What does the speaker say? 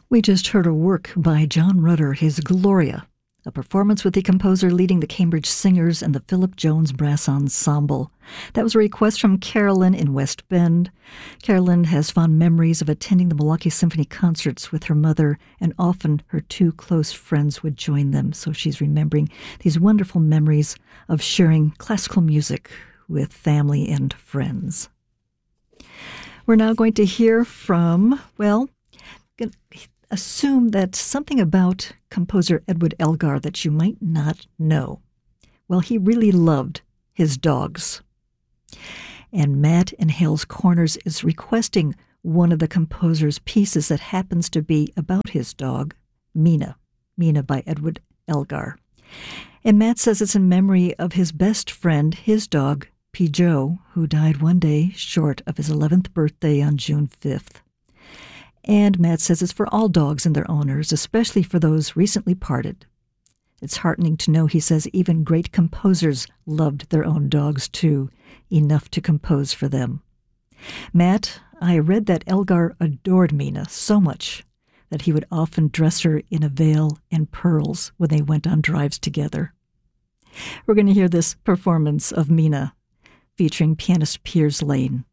We just heard a work by John Rutter, his Gloria, a performance with the composer leading the Cambridge Singers and the Philip Jones Brass Ensemble. That was a request from Carolyn in West Bend. Carolyn has fond memories of attending the Milwaukee Symphony concerts with her mother, and often her two close friends would join them. So she's remembering these wonderful memories of sharing classical music with family and friends. We're now going to hear from, assume that something about composer Edward Elgar that you might not know. Well, he really loved his dogs. And Matt in Hales Corners is requesting one of the composer's pieces that happens to be about his dog, Mina. Mina by Edward Elgar. And Matt says it's in memory of his best friend, his dog, Pijo, who died one day short of his 11th birthday on June 5th. And Matt says it's for all dogs and their owners, especially for those recently parted. It's heartening to know, he says, even great composers loved their own dogs too, enough to compose for them. Matt, I read that Elgar adored Mina so much that he would often dress her in a veil and pearls when they went on drives together. We're going to hear this performance of Mina featuring pianist Piers Lane.